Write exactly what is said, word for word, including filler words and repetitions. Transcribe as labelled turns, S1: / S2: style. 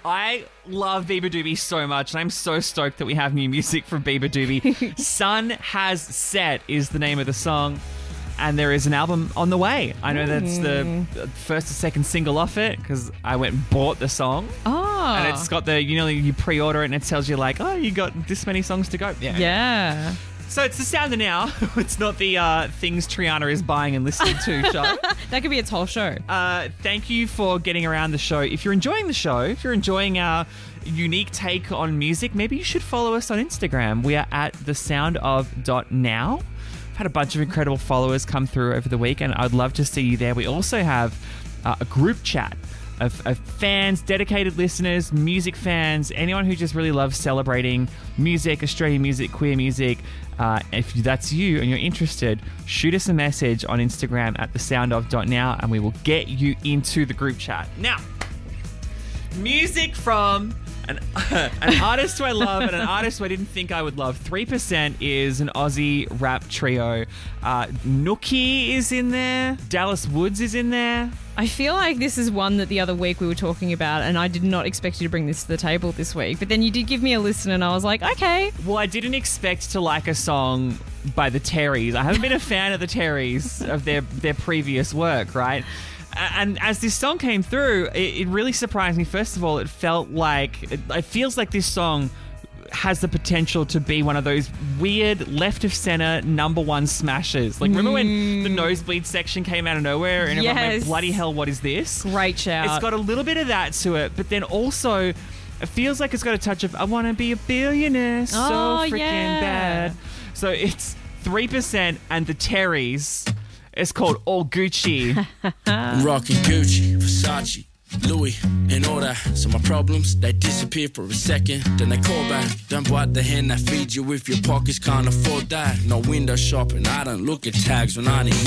S1: I love Beabadoobee so much, and I'm so stoked that we have new music from Beabadoobee. Sun Has Set is the name of the song, and there is an album on the way. I know that's the first or second single off it because I went and bought the song.
S2: Oh.
S1: And it's got the, you know, you pre-order it and it tells you like, oh, you got this many songs to go. Yeah.
S2: Yeah.
S1: So it's the sound of now. It's not the uh, things Triana is buying and listening to show.
S2: That could be its whole show.
S1: Uh, thank you for getting around the show. If you're enjoying the show, if you're enjoying our unique take on music, maybe you should follow us on Instagram. We are at the sound of dot now. I've had a bunch of incredible followers come through over the week, and I'd love to see you there. We also have uh, a group chat Of, of fans, dedicated listeners, music fans, anyone who just really loves celebrating music, Australian music, queer music. Uh, if that's you and you're interested, shoot us a message on Instagram at the sound of dot now and we will get you into the group chat. Now, music from an, an artist who I love and an artist who I didn't think I would love. three percent is an Aussie rap trio. Uh, Nookie is in there. Dallas Woods is in there.
S2: I feel like this is one that the other week we were talking about, and I did not expect you to bring this to the table this week. But then you did give me a listen, and I was like, okay.
S1: Well, I didn't expect to like a song by the Terrys. I haven't been a fan of the Terrys, of their, their previous work, right? And as this song came through, it, it really surprised me. First of all, it felt like, it, it feels like this song has the potential to be one of those weird left of center number one smashes. Like, remember when the Nosebleed section came out of nowhere and everyone
S2: Yes.
S1: went, bloody hell, what is this?
S2: Great shout.
S1: It's got a little bit of that to it, but then also it feels like it's got a touch of I want to be a billionaire so
S2: Oh,
S1: freaking
S2: yeah.
S1: bad. So it's three percent and the Terrys. It's called All Gucci.
S3: I'm rocking Gucci, Versace, Louis, and all that. So my problems, they disappear for a second, then they call back. Don't bite the hand that feeds you if your pockets can't afford that. No window shopping, I don't look at tags when I need